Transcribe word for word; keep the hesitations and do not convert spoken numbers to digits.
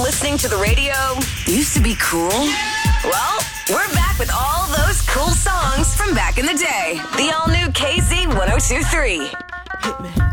listening to the radio used to be cool? Well, we're back with all those cool songs from back in the day. The all-new K Z one oh two point three. Hit me.